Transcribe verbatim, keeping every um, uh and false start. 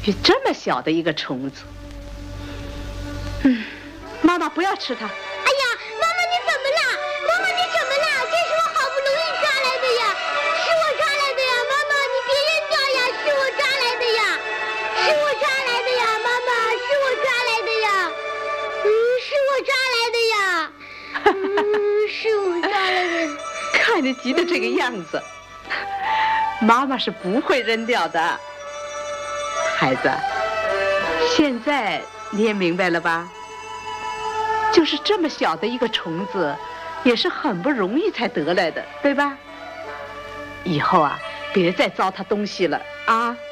就这么小的一个虫子。嗯，妈妈不要吃它。 哎呀，妈妈你怎么了？妈妈你怎么了？这是我好不容易抓来的呀，是我抓来的呀，妈妈你别扔掉呀，是我抓来的呀，是我抓来的呀，妈妈是我抓来的呀，嗯，是我抓来的呀，嗯，是我抓来的。 看你急的这个样子，妈妈是不会扔掉的。孩子，现在你也明白了吧？就是这么小的一个虫子，也是很不容易才得来的，对吧？以后啊，别再糟蹋东西了啊。